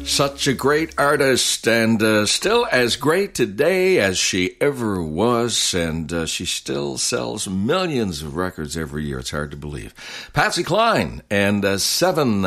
Such a great artist, and still as great today as she ever was, and she still sells millions of records every year. It's hard to believe. Patsy Cline and 7